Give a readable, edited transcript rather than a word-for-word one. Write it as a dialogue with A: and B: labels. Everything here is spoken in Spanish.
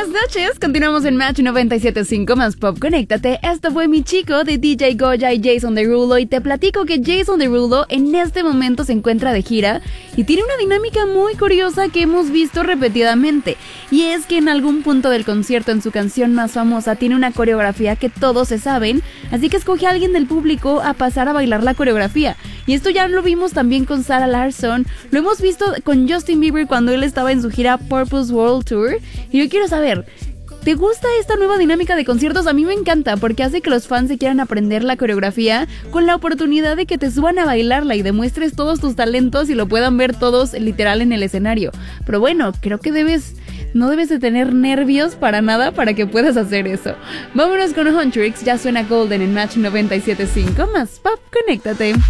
A: Buenas noches, continuamos en Match 97.5 más Pop. Conéctate, esto fue Mi Chico de DJ Goya y Jason Derulo. Y te platico que Jason Derulo en este momento se encuentra de gira y tiene una dinámica muy curiosa que hemos visto repetidamente. Y es que en algún punto del concierto, en su canción más famosa, tiene una coreografía que todos se saben, así que escoge a alguien del público a pasar a bailar la coreografía. Y esto ya lo vimos también con Sarah Larsson, lo hemos visto con Justin Bieber cuando él estaba en su gira Purpose World Tour. Y yo quiero saber, ¿te gusta esta nueva dinámica de conciertos? A mí me encanta porque hace que los fans se quieran aprender la coreografía con la oportunidad de que te suban a bailarla y demuestres todos tus talentos y lo puedan ver todos literal en el escenario. Pero bueno, creo que no debes de tener nervios para nada para que puedas hacer eso. Vámonos con Huntrix, ya suena Golden en Match 97.5 más Pop, conéctate.